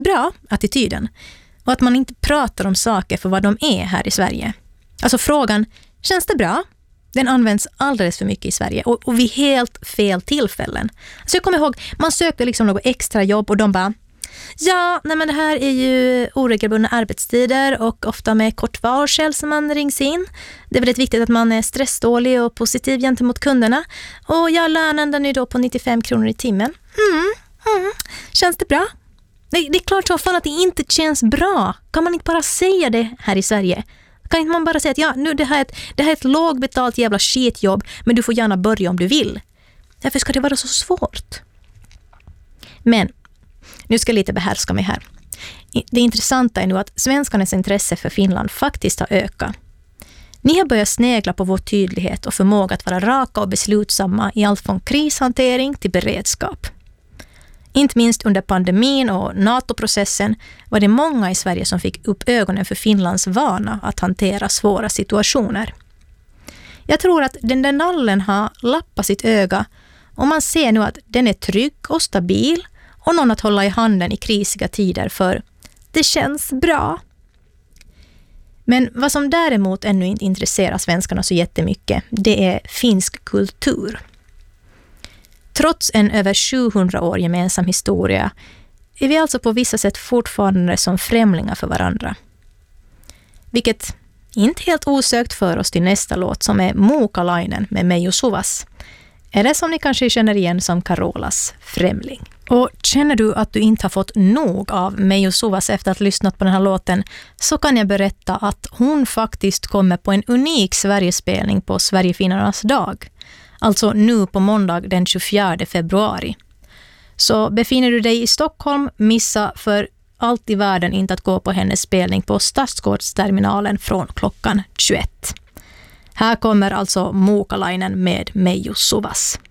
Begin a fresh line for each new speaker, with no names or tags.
bra attityden och att man inte pratar om saker för vad de är här i Sverige. Alltså frågan, känns det bra? Den används alldeles för mycket i Sverige och vid helt fel tillfällen. Så jag kommer ihåg, man sökte liksom något extra jobb och de bara, ja, nej men det här är ju oregelbundna arbetstider och ofta med kort varsel som man rings in. Det är väldigt viktigt att man är stressdålig och positiv gentemot kunderna. Och jag lönen den är då på 95 kronor i timmen. Känns det bra? Nej, det är klart så fan att det inte känns bra. Kan man inte bara säga det här i Sverige? Kan inte man bara säga att ja, nu det här är ett lågbetalt jävla skitjobb, men du får gärna börja om du vill. Varför ska det vara så svårt? Men nu ska jag lite behärska mig här. Det intressanta är nu att svenskarnas intresse för Finland faktiskt har ökat. Ni har börjat snegla på vår tydlighet och förmåga att vara raka och beslutsamma i allt från krishantering till beredskap. Inte minst under pandemin och NATO-processen var det många i Sverige som fick upp ögonen för Finlands vana att hantera svåra situationer. Jag tror att den där nallen har lappat sitt öga och man ser nu att den är trygg och stabil och någon att hålla i handen i krisiga tider för det känns bra. Men vad som däremot ännu inte intresserar svenskarna så jättemycket, det är finsk kultur. Trots en över 700 år gemensam historia är vi alltså på vissa sätt fortfarande som främlingar för varandra. Vilket inte helt osökt för oss till nästa låt som är Muukalainen med Meiju Suvas. Eller som ni kanske känner igen som Carolas Främling. Och känner du att du inte har fått nog av Meiju Suvas efter att ha lyssnat på den här låten så kan jag berätta att hon faktiskt kommer på en unik Sverigespelning på Sverigefinnarnas dag. Alltså nu på måndag den 24 februari. Så befinner du dig i Stockholm, missa för allt i världen inte att gå på hennes spelning på Stadsgårdsterminalen från klockan 21. Här kommer alltså Muukalainen med Meiju Suvas.